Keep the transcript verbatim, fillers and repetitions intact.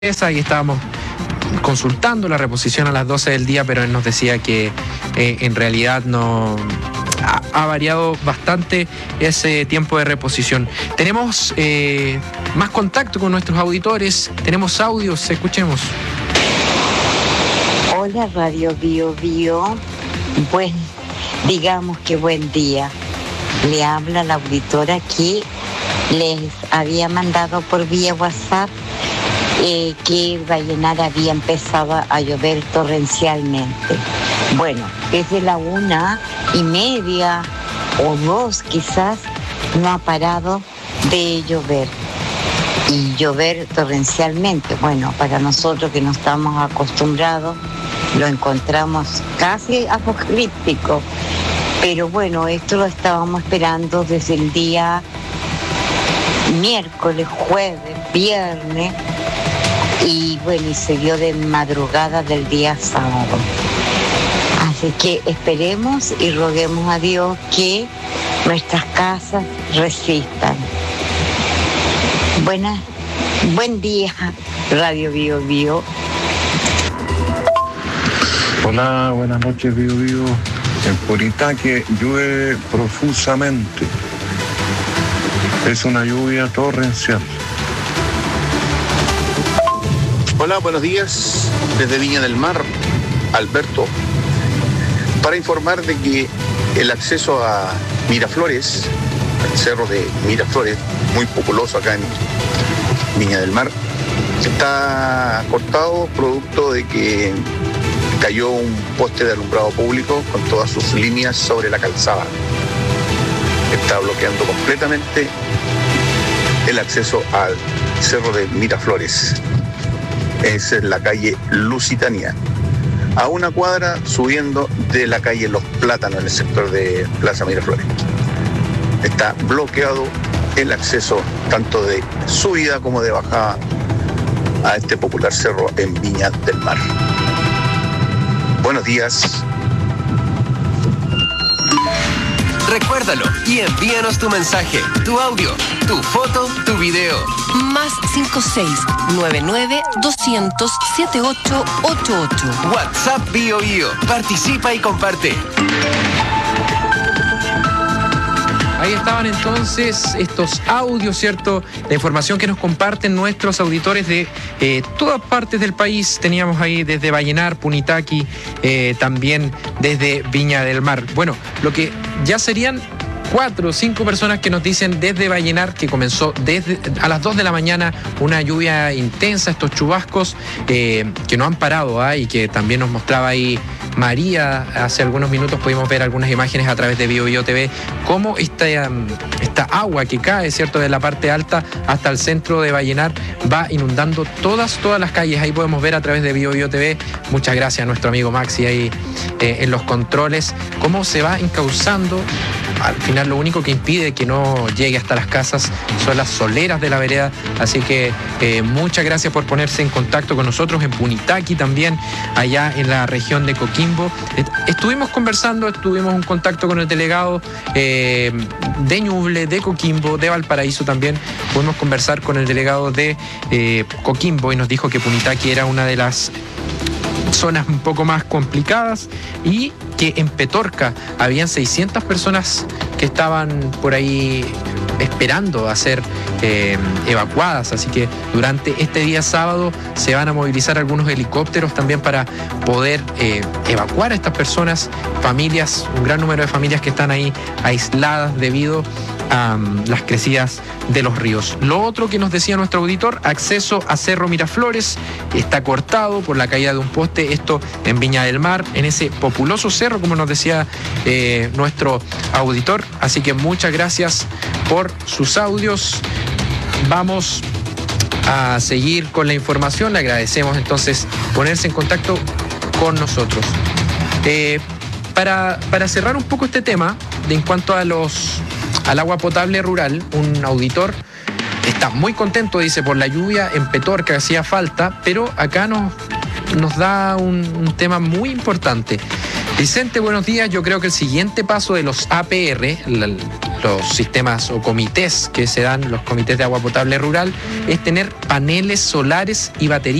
Ahí estábamos consultando la reposición a las doce del día, pero él nos decía que eh, en realidad no ha, ha variado bastante ese tiempo de reposición. Tenemos eh, más contacto con nuestros auditores, tenemos audios, escuchemos. Hola Radio Bio Bio, pues digamos que buen día. Le habla la auditora que les había mandado por vía WhatsApp Eh, que Vallenar había empezado a llover torrencialmente. Bueno, desde la una y media o dos quizás no ha parado de llover y llover torrencialmente. Bueno, para nosotros que no estamos acostumbrados lo encontramos casi apocalíptico, pero bueno, esto lo estábamos esperando desde el día miércoles, jueves, viernes. Y bueno, y se dio de madrugada del día sábado. Así que esperemos y roguemos a Dios que nuestras casas resistan. Buena, buen día, Radio Bio Bio. Hola, buenas noches, Bio Bio. En Punitaquí llueve profusamente. Es una lluvia torrencial. Hola, buenos días, desde Viña del Mar, Alberto, para informar de que el acceso a Miraflores, el cerro de Miraflores, muy populoso acá en Viña del Mar, está cortado producto de que cayó un poste de alumbrado público con todas sus líneas sobre la calzada. Está bloqueando completamente el acceso al cerro de Miraflores. Es en la calle Lusitania, a una cuadra subiendo de la calle Los Plátanos, en el sector de Plaza Miraflores. Está bloqueado el acceso tanto de subida como de bajada a este popular cerro en Viña del Mar. Buenos días. Recuérdalo y envíanos tu mensaje, tu audio, tu foto, tu video. Más cinco seis nueve nueve doscientos setenta y ocho ochenta y ocho. WhatsApp Bio Bio. Participa y comparte. Ahí estaban entonces estos audios, ¿cierto? La información que nos comparten nuestros auditores de eh, todas partes del país. Teníamos ahí desde Vallenar, Punitaquí, eh, también desde Viña del Mar. Bueno, lo que ya serían cuatro o cinco personas que nos dicen desde Vallenar que comenzó desde a las dos de la mañana una lluvia intensa, estos chubascos eh, que no han parado, ¿eh? Y que también nos mostraba ahí María, hace algunos minutos pudimos ver algunas imágenes a través de Bio Bio T V, cómo esta, esta agua que cae, ¿cierto?, de la parte alta hasta el centro de Vallenar va inundando todas, todas las calles. Ahí podemos ver a través de Bio Bio T V, muchas gracias a nuestro amigo Maxi ahí eh, en los controles, cómo se va encauzando. Al final lo único que impide que no llegue hasta las casas son las soleras de la vereda, así que eh, muchas gracias por ponerse en contacto con nosotros en Punitaquí, también allá en la región de Coquimbo. Estuvimos conversando, estuvimos en contacto con el delegado eh, de Ñuble, de Coquimbo, de Valparaíso también. Pudimos conversar con el delegado de eh, Coquimbo y nos dijo que Punitaquí era una de las zonas un poco más complicadas y que en Petorca habían seiscientas personas que estaban por ahí esperando a ser eh, evacuadas, así que durante este día sábado se van a movilizar algunos helicópteros también para poder eh, evacuar a estas personas, familias, un gran número de familias que están ahí aisladas debido a um, las crecidas de los ríos. Lo otro que nos decía nuestro auditor, acceso a Cerro Miraflores está cortado por la caída de un poste, esto en Viña del Mar, en ese populoso cerro, como nos decía eh, nuestro auditor. Así que muchas gracias por sus audios. Vamos a seguir con la información. Le agradecemos entonces ponerse en contacto con nosotros. Eh, para, para cerrar un poco este tema, de en cuanto a los al agua potable rural, un auditor está muy contento, dice, por la lluvia en Petorca, que hacía falta, pero acá nos, nos da un, un tema muy importante. Vicente, buenos días. Yo creo que el siguiente paso de los A P R, la, los sistemas o comités que se dan, los comités de agua potable rural, es tener paneles solares y baterías